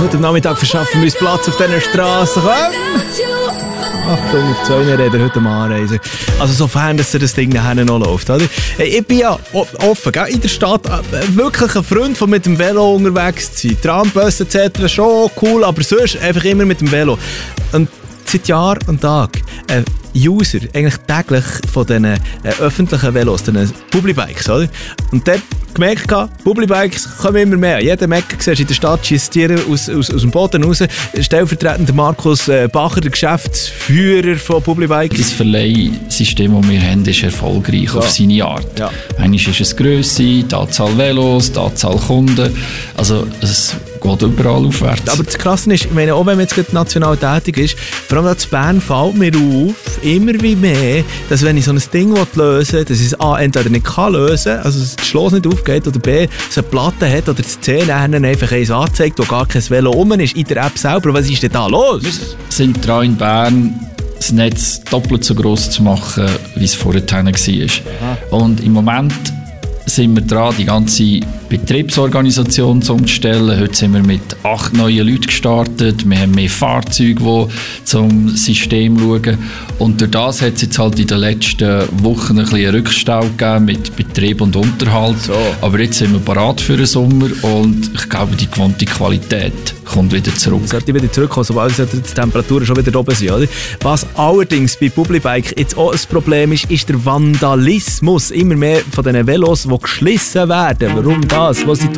Heute Nachmittag verschaffen wir uns Platz auf diesen Strassen. Achtung, auf 2 Rädern heute am Anreisen. Also sofern, dass das Ding nachher noch läuft. Oder? Ich bin ja offen, gell? In der Stadt wirklich ein Freund von mit dem Velo unterwegs zu sein. Tram, Bus etc. schon cool, aber sonst einfach immer mit dem Velo. Und seit Jahr und Tag User, eigentlich täglich von diesen öffentlichen Velos, diesen Publibikes, oder? Und dort gemerkt, Publibikes kommen immer mehr. Jeder Mecker siehst in der Stadt schießt Tiere aus dem Boden raus. Stellvertretend Markus Bacher, der Geschäftsführer von Publibikes. Das Verleihsystem, das wir haben, ist erfolgreich auf seine Art. Ja. Einmal ist es Grösse, die Anzahl Velos, die Anzahl Kunden. Also es geht überall aufwärts. Aber das Krasse ist, ich meine, auch wenn man jetzt national tätig ist, vor allem in Bern fällt mir auf, immer wie mehr, dass wenn ich so ein Ding lösen will, dass ich es A, entweder nicht kann lösen, also dass das Schloss nicht aufgeht, oder B, dass eine Platte hat oder das C einfach eins anzeigt, wo gar kein Velo rum ist, in der App selber. Was ist denn da los? Wir sind dran in Bern, das Netz doppelt so gross zu machen, wie es vorher war. Und im Moment sind wir dran, die ganze Betriebsorganisation zu umstellen. Heute sind wir mit 8 neuen Leuten gestartet. Wir haben mehr Fahrzeuge, die zum System schauen. Und durch das hat es jetzt halt in den letzten Wochen ein bisschen einen Rückstau gegeben mit Betrieb und Unterhalt. So. Aber jetzt sind wir bereit für den Sommer und ich glaube, die gewohnte Qualität kommt wieder zurück. Sollte wieder zurückkommen, sobald die Temperaturen schon wieder oben sind. Oder? Was allerdings bei Publibike jetzt auch ein Problem ist, ist der Vandalismus. Immer mehr von diesen Velos, die geschlissen werden. Warum das? Was